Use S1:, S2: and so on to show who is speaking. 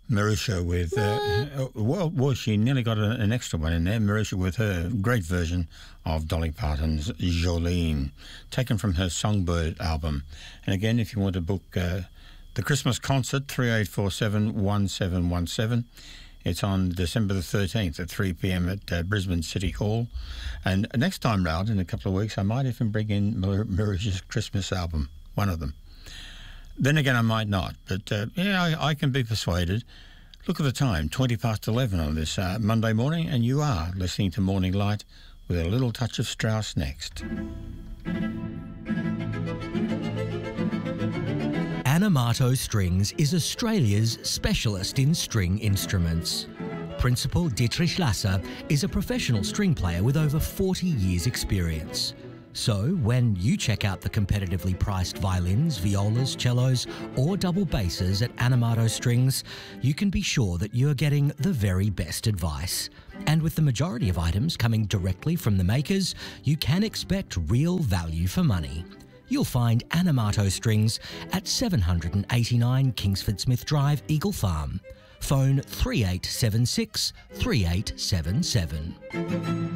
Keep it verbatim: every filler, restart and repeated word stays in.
S1: Marusha with, uh, well, well, she nearly got a, an extra one in there. Marusha with her great version of Dolly Parton's Jolene, taken from her Songbird album. And again, if you want to book uh, the Christmas concert, three eight four seven, one seven one seven. It's on December the thirteenth at three p.m. at uh, Brisbane City Hall. And next time round, in a couple of weeks, I might even bring in Mar- Marusha's Christmas album, one of them. Then again, I might not, but uh, yeah, I, I can be persuaded. Look at the time, twenty past eleven on this uh, Monday morning, and you are listening to Morning Light with a little touch of Strauss next.
S2: Anamato Strings is Australia's specialist in string instruments. Principal Dietrich Lasser is a professional string player with over forty years' experience. So, when you check out the competitively priced violins, violas, cellos, or double basses at Anamato Strings, you can be sure that you're getting the very best advice. And with the majority of items coming directly from the makers, you can expect real value for money. You'll find Anamato Strings at seven eighty-nine Kingsford Smith Drive, Eagle Farm. Phone three eight seven six, three eight seven seven.